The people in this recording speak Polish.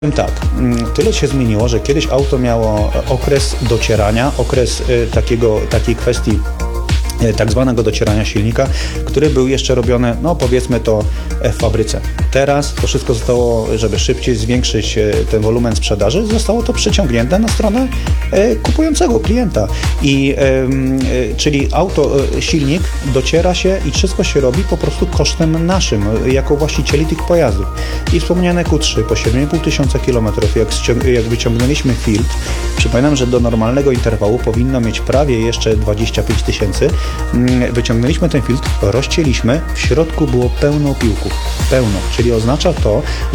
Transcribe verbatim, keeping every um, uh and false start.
Tak, tyle się zmieniło, że kiedyś auto miało okres docierania, okres takiego, takiej kwestii tak zwanego docierania silnika, który był jeszcze robiony, no powiedzmy to w fabryce. Teraz to wszystko zostało, żeby szybciej zwiększyć ten wolumen sprzedaży, zostało to przeciągnięte na stronę kupującego klienta. I czyli auto, silnik dociera się i wszystko się robi po prostu kosztem naszym, jako właścicieli tych pojazdów. I wspomniane Q trzy po siedem i pół tysiąca kilometrów, jak, jak wyciągnęliśmy filtr, przypominam, że do normalnego interwału powinno mieć prawie jeszcze dwadzieścia pięć tysięcy. Wyciągnęliśmy ten filtr, rozcięliśmy, w środku było pełno piłków, pełno, czyli oznacza to,